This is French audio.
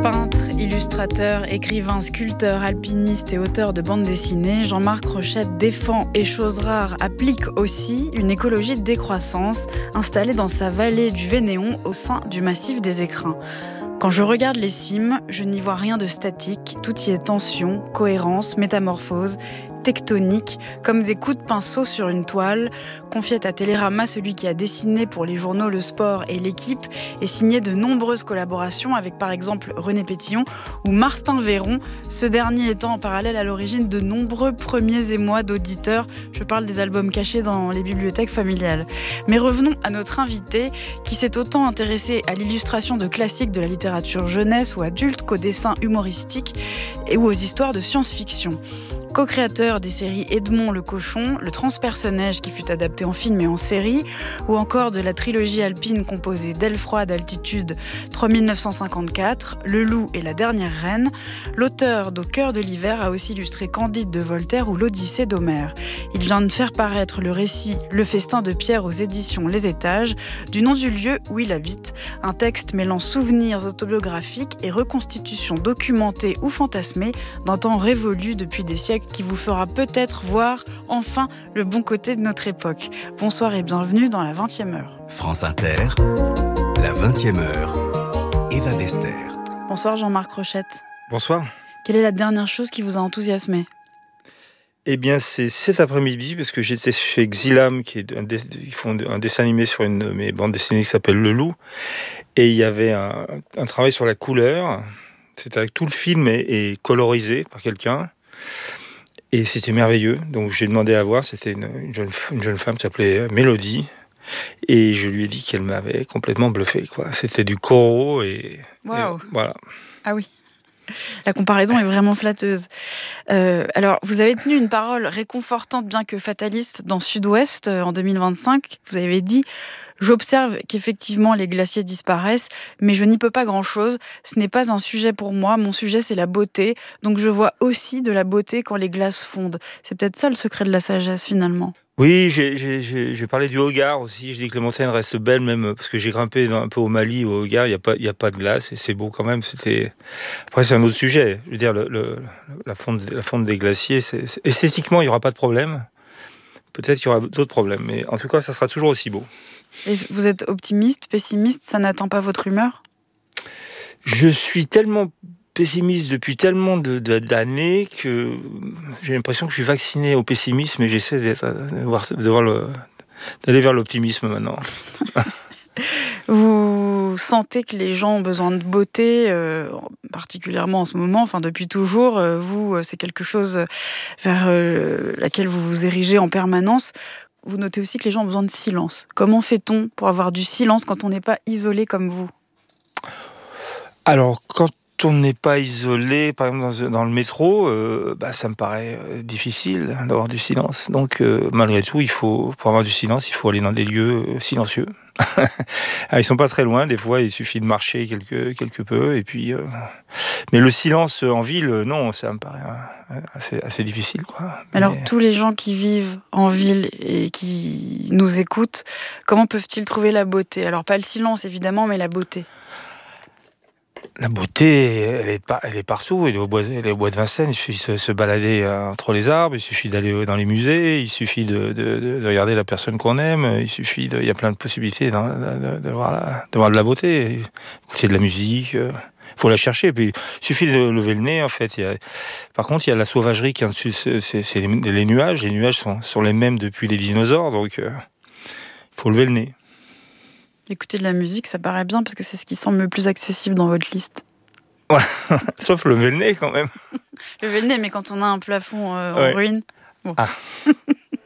Peintre, illustrateur, écrivain, sculpteur, alpiniste et auteur de bandes dessinées, Jean-Marc Rochette défend et, chose rare, applique aussi une écologie de décroissance installée dans sa vallée du Vénéon au sein du massif des Écrins. Quand je regarde les cimes, je n'y vois rien de statique, tout y est tension, cohérence, métamorphose, tectonique, comme des coups de pinceau sur une toile. Confiait à Télérama, celui qui a dessiné pour les journaux Le Sport et L'Équipe et signé de nombreuses collaborations avec par exemple René Pétillon ou Martin Véron, ce dernier étant en parallèle à l'origine de nombreux premiers émois d'auditeurs. Je parle des albums cachés dans les bibliothèques familiales. Mais revenons à notre invité qui s'est autant intéressé à l'illustration de classiques de la littérature jeunesse ou adulte qu'au dessin humoristique et ou aux histoires de science-fiction. Co-créateur des séries Edmond le Cochon, Le Transpersonnage qui fut adapté en film et en série, ou encore de la trilogie alpine composée d'Aile froide altitude 3954, Le Loup et la dernière reine, l'auteur d'Au cœur de l'hiver a aussi illustré Candide de Voltaire ou l'Odyssée d'Homère. Il vient de faire paraître le récit Le Festin de Pierre aux éditions Les Étages, du nom du lieu où il habite, un texte mêlant souvenirs autobiographiques et reconstitutions documentées ou fantasmées d'un temps révolu depuis des siècles qui vous fera peut-être voir enfin le bon côté de notre époque. Bonsoir et bienvenue dans la 20e heure. France Inter, la 20e heure, Eva Bester. Bonsoir Jean-Marc Rochette. Bonsoir. Quelle est la dernière chose qui vous a enthousiasmé ? Eh bien, c'est cet après-midi, parce que j'étais chez Xilam, ils font un dessin animé sur une de mes bandes dessinées qui s'appelle Le Loup, et il y avait un travail sur la couleur. C'était avec tout le film est colorisé par quelqu'un. Et c'était merveilleux, donc j'ai demandé à voir, c'était une jeune femme qui s'appelait Mélodie, et je lui ai dit qu'elle m'avait complètement bluffé, quoi. C'était du Corot et voilà. Ah oui, la comparaison est vraiment flatteuse. Alors, vous avez tenu une parole réconfortante, bien que fataliste, dans Sud-Ouest en 2025. Vous avez dit « J'observe qu'effectivement les glaciers disparaissent, mais je n'y peux pas grand-chose. Ce n'est pas un sujet pour moi. Mon sujet, c'est la beauté. Donc je vois aussi de la beauté quand les glaces fondent. » C'est peut-être ça le secret de la sagesse, finalement. Oui, j'ai parlé du Hogar aussi. Je dis que les montagnes restent belles, même parce que j'ai grimpé un peu au Mali, au Hogar. Il y a pas de glace et c'est beau quand même. Après, c'est un autre sujet. Je veux dire, la fonte des glaciers, esthétiquement, il n'y aura pas de problème. Peut-être qu'il y aura d'autres problèmes, mais en tout cas, ça sera toujours aussi beau. Et vous êtes optimiste, pessimiste, ça n'atteint pas votre humeur ? Je suis tellement pessimiste depuis tellement d'années que j'ai l'impression que je suis vacciné au pessimisme et j'essaie d'aller vers l'optimisme maintenant. Vous sentez que les gens ont besoin de beauté, particulièrement en ce moment, enfin depuis toujours. Vous, c'est quelque chose vers laquelle vous vous érigez en permanence. Vous notez aussi que les gens ont besoin de silence. Comment fait-on pour avoir du silence quand on n'est pas isolé comme vous ? Alors, quand on n'est pas isolé, par exemple dans le métro, ça me paraît difficile d'avoir du silence. Donc, malgré tout, pour avoir du silence, il faut aller dans des lieux silencieux. Alors, ils sont pas très loin, des fois, il suffit de marcher quelque peu, et puis... Mais le silence en ville, non, ça me paraît assez difficile, quoi. Alors, tous les gens qui vivent en ville et qui nous écoutent, comment peuvent-ils trouver la beauté ? Alors, pas le silence, évidemment, mais la beauté. La beauté, elle est partout. Elle est au bois de Vincennes. Il suffit de se balader entre les arbres. Il suffit d'aller dans les musées. Il suffit de regarder la personne qu'on aime. Il y a plein de possibilités de voir de la beauté. Écouter de la musique. Faut la chercher. Puis il suffit de lever le nez. En fait, par contre, il y a la sauvagerie qui est en dessus. C'est les nuages. Les nuages sont les mêmes depuis les dinosaures. Donc, il faut lever le nez. Écouter de la musique, ça paraît bien parce que c'est ce qui semble le plus accessible dans votre liste. Ouais, sauf lever le nez quand même. Lever le nez, mais quand on a un plafond en ruine. Bon. Ah.